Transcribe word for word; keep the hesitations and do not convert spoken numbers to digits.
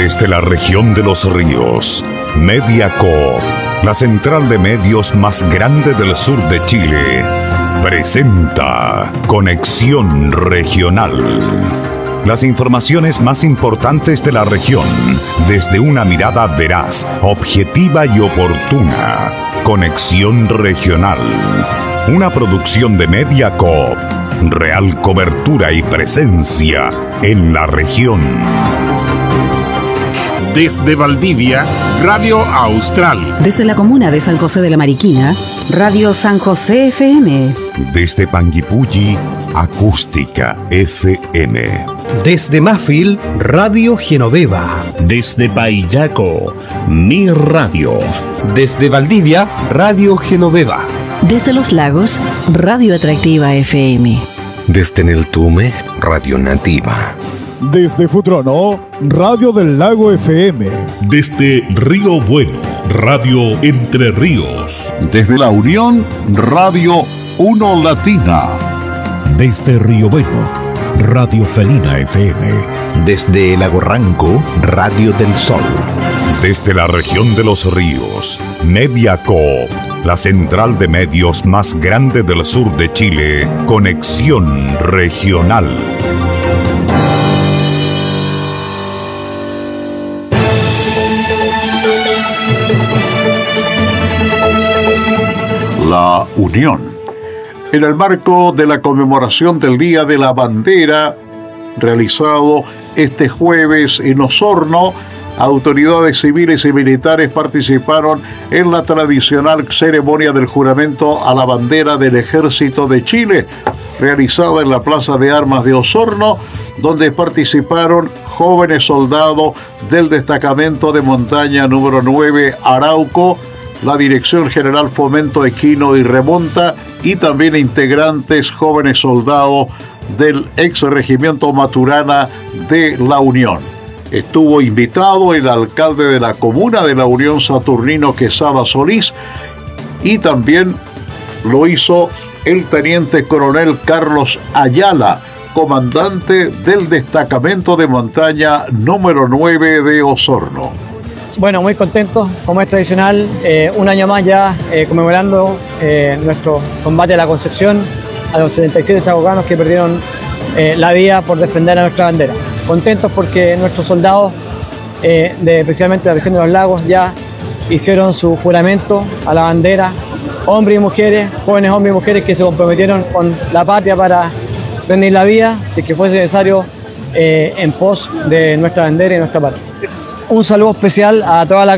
Desde la región de los ríos, Mediacorp, la central de medios más grande del sur de Chile, presenta Conexión Regional. Las informaciones más importantes de la región, desde una mirada veraz, objetiva y oportuna. Conexión Regional, una producción de Mediacorp. Real cobertura y presencia en la región. Desde Valdivia, Radio Austral. Desde la comuna de San José de la Mariquina, Radio San José F M. Desde Panguipulli, Acústica F M. Desde Mafil, Radio Genoveva. Desde Paillaco, Mi Radio. Desde Valdivia, Radio Genoveva. Desde Los Lagos, Radio Atractiva F M. Desde Neltume, Radio Nativa. Desde Futrono, Radio del Lago F M. Desde Río Bueno, Radio Entre Ríos. Desde La Unión, Radio Uno Latina. Desde Río Bueno, Radio Felina F M. Desde Lago Ranco, Radio del Sol. Desde la región de los ríos, Mediacorp, la central de medios más grande del sur de Chile, Conexión Regional. La Unión. En el marco de la conmemoración del Día de la Bandera, realizado este jueves en Osorno, autoridades civiles y militares participaron en la tradicional ceremonia del juramento a la bandera del Ejército de Chile, realizada en la Plaza de Armas de Osorno, donde participaron jóvenes soldados del destacamento de montaña número nueve Arauco, la Dirección General Fomento Equino y Remonta, y también integrantes jóvenes soldados del ex regimiento Maturana de La Unión. Estuvo invitado el alcalde de la comuna de La Unión, Saturnino Quesada Solís, y también lo hizo el teniente coronel Carlos Ayala, comandante del destacamento de montaña número nueve de Osorno. Bueno, muy contentos, como es tradicional, eh, un año más ya eh, conmemorando eh, nuestro combate a la Concepción, a los setenta y siete chacocanos que perdieron eh, la vida por defender a nuestra bandera. Contentos porque nuestros soldados, eh, de, especialmente de la región de los lagos, ya hicieron su juramento a la bandera, hombres y mujeres, jóvenes hombres y mujeres que se comprometieron con la patria para rendir la vida, si es que fuese necesario, eh, en pos de nuestra bandera y nuestra patria. Un saludo especial a toda la